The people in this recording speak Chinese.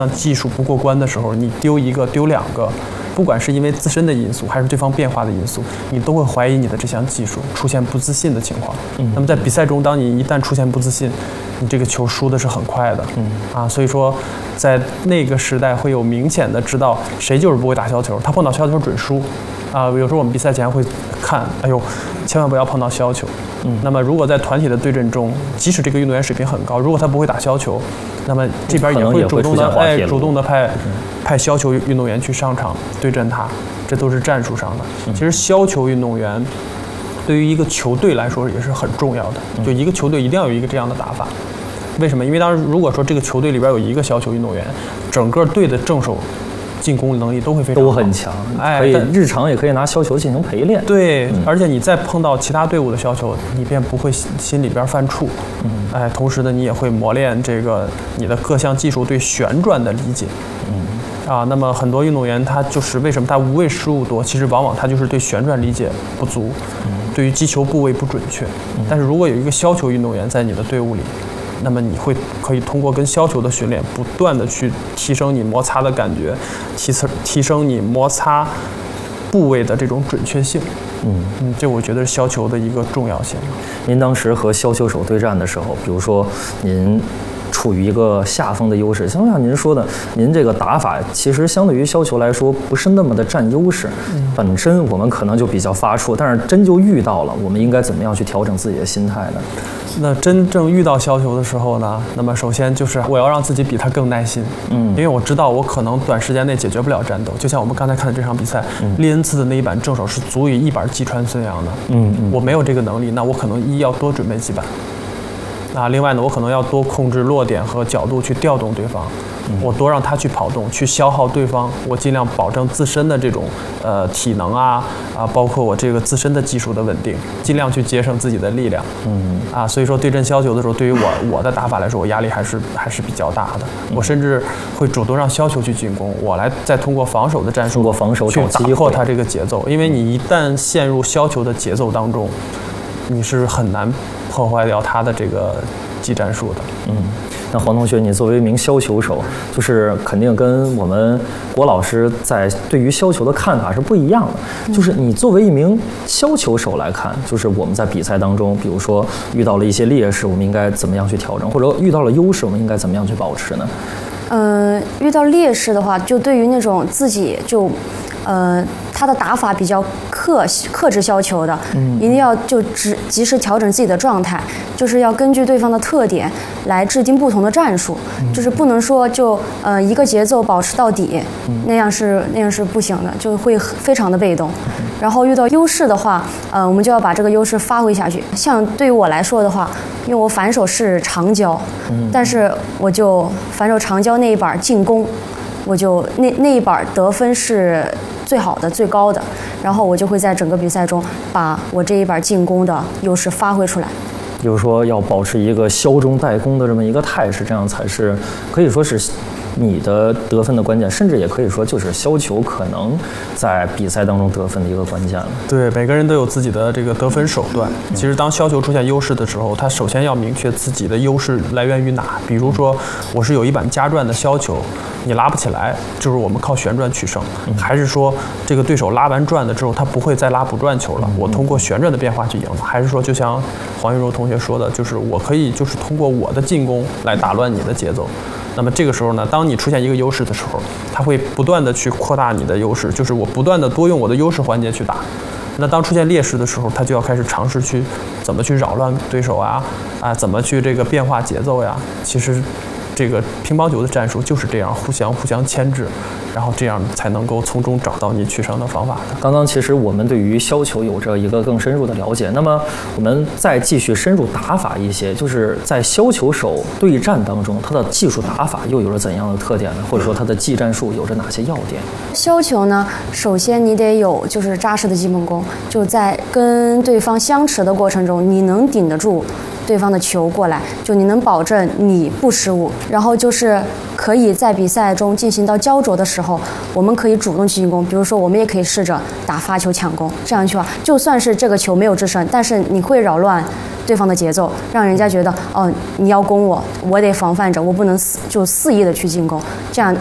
技术不过关的时候，你丢一个丢两个，不管是因为自身的因素还是对方变化的因素，你都会怀疑你的这项技术，出现不自信的情况。那么在比赛中，当你一旦出现不自信，你这个球输的是很快的。所以说在那个时代会有明显的知道谁就是不会打削球，他碰到削球准输。有时候我们比赛前会看，哎呦，千万不要碰到削球。那么如果在团体的对阵中，即使这个运动员水平很高，如果他不会打削球，那么这边也会主动的派削球运动员去上场对阵他，这都是战术上的。其实削球运动员对于一个球队来说也是很重要的，就一个球队一定要有一个这样的打法。为什么？因为当时如果说这个球队里边有一个削球运动员，整个队的正手进攻能力都会非常好， 都很强，可以日常也可以拿削球进行陪练。 对，而且你再碰到其他队伍的削球，你便不会心里边犯怵。同时呢，你也会磨练这个你的各项技术对旋转的理解。那么很多运动员他就是为什么他无谓失误多，其实往往他就是对旋转理解不足，对于击球部位不准确。但是如果有一个削球运动员在你的队伍里，那么你可以通过跟削球的训练，不断的去提升你摩擦的感觉，提升你摩擦部位的这种准确性。这我觉得是削球的一个重要性。 您当时和削球手对战的时候，比如说您处于一个下风的优势，就像您说的，您这个打法其实相对于削球来说不是那么的占优势。本身我们可能就比较发怵，但是真就遇到了，我们应该怎么样去调整自己的心态呢？ 那真正遇到削球的时候呢，那么首先就是我要让自己比他更耐心。因为我知道我可能短时间内解决不了战斗，就像我们刚才看的这场比赛，利恩茨的那一板正手是足以一板击穿孙杨的。我没有这个能力，那我可能要多准备几板。另外呢，我可能要多控制落点和角度去调动对方，我多让他去跑动，去消耗对方，我尽量保证自身的这种体能包括我这个自身的技术的稳定，尽量去节省自己的力量。所以说对阵削球的时候，对于我的打法来说，我压力还是比较大的。我甚至会主动让削球去进攻，我来再通过防守的战术，去打破他这个节奏。因为你一旦陷入削球的节奏当中，你是很难破坏掉他的这个技战术的。 那黄同学，你作为一名削球手，就是肯定跟我们郭老师在对于削球的看法是不一样的。就是你作为一名削球手来看，就是我们在比赛当中，比如说遇到了一些劣势，我们应该怎么样去调整，或者遇到了优势，我们应该怎么样去保持呢？ 遇到劣势的话，就对于那种自己就他的打法比较克制削球的，一定要就及时调整自己的状态，就是要根据对方的特点来制定不同的战术，就是不能说就一个节奏保持到底，那样是不行的，就会非常的被动。然后遇到优势的话，我们就要把这个优势发挥下去。像对于我来说的话，因为我反手是长交，但是我就反手长交那一板进攻，我就那一板得分是最好的最高的，然后我就会在整个比赛中把我这一板进攻的优势发挥出来。 就是说要保持一个削中带攻的这么一个态势，这样才是可以说是你的得分的关键，甚至也可以说就是削球可能在比赛当中得分的一个关键了。 对，每个人都有自己的这个得分手段。其实当削球出现优势的时候，他首先要明确自己的优势来源于哪。比如说，我是有一板夹转的削球，你拉不起来，就是我们靠旋转取胜；还是说这个对手拉完转的之后，他不会再拉不转球了，我通过旋转的变化去赢了；还是说就像黄玉柔同学说的，就是我可以就是通过我的进攻来打乱你的节奏。那么这个时候呢，当你出现一个优势的时候，它会不断的去扩大你的优势，就是我不断的多用我的优势环节去打。那当出现劣势的时候，他就要开始尝试去怎么去扰乱对手怎么去这个变化节奏呀。其实这个乒乓球的战术就是这样，互相牵制，然后这样才能够从中找到你取胜的方法的。 刚刚其实我们对于削球有着一个更深入的了解，那么我们再继续深入打法一些，就是在削球手对战当中，他的技术打法又有着怎样的特点呢？或者说他的技战术有着哪些要点？ 削球呢，首先你得有就是扎实的基本功，就在跟对方相持的过程中，你能顶得住对方的球过来，就你能保证你不失误，然后就是可以在比赛中进行到焦灼的时候，我们可以主动去进攻。比如说，我们也可以试着打发球抢攻，这样去话，就算是这个球没有制胜，但是你会扰乱对方的节奏，让人家觉得哦，你要攻我，我得防范着，我不能肆意的去进攻，这样